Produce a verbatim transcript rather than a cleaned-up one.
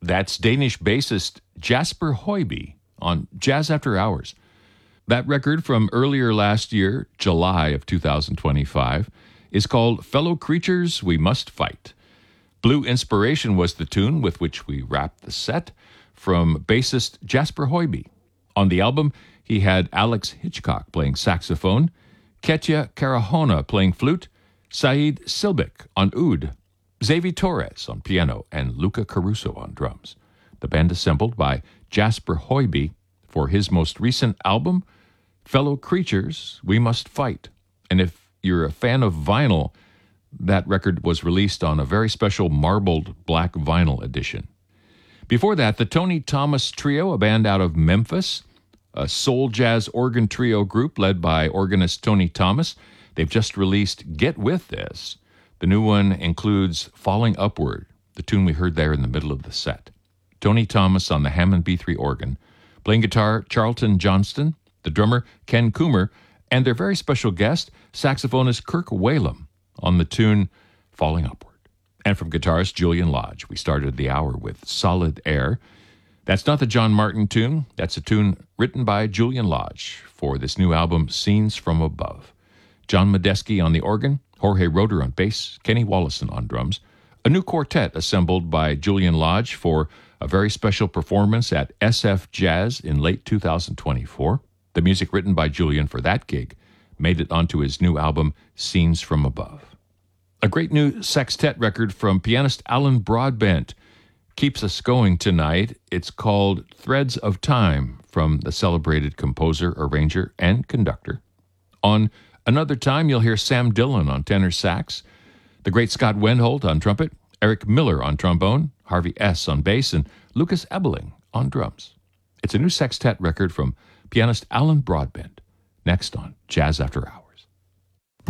That's Danish bassist Jasper Højby on Jazz After Hours. That record from earlier last year, July of two thousand twenty-five, is called Fellow Creatures We Must Fight. Blue Inspiration was the tune with which we wrapped the set from bassist Jasper Højby. On the album, he had Alex Hitchcock playing saxophone, Ketja Karahona playing flute, Saeed Silbik on oud, Xavi Torres on piano, and Luca Caruso on drums. The band assembled by Jasper Højby for his most recent album, Fellow Creatures We Must Fight. And if you're a fan of vinyl, that record was released on a very special marbled black vinyl edition. Before that, the Tony Thomas Trio, a band out of Memphis, a soul jazz organ trio group led by organist Tony Thomas. They've just released Get With This. The new one includes Falling Upward, the tune we heard there in the middle of the set. Tony Thomas on the Hammond B three organ, playing guitar Charlton Johnston, the drummer Ken Coomer, and their very special guest, saxophonist Kirk Whalum, on the tune Falling Upward. And from guitarist Julian Lodge, we started the hour with Solid Air. That's not the John Martin tune. That's a tune written by Julian Lodge for this new album, Scenes from Above. John Medeski on the organ, Jorge Roeder on bass, Kenny Wollesen on drums. A new quartet assembled by Julian Lodge for a very special performance at S F Jazz in late two thousand twenty-four. The music written by Julian for that gig made it onto his new album, Scenes from Above. A great new sextet record from pianist Alan Broadbent keeps us going tonight. It's called Threads of Time, from the celebrated composer, arranger, and conductor. On Another Time, you'll hear Sam Dillon on tenor sax, the great Scott Wendholt on trumpet, Eric Miller on trombone, Harvey S. on bass, and Lucas Ebeling on drums. It's a new sextet record from pianist Alan Broadbent, next on Jazz After Hours.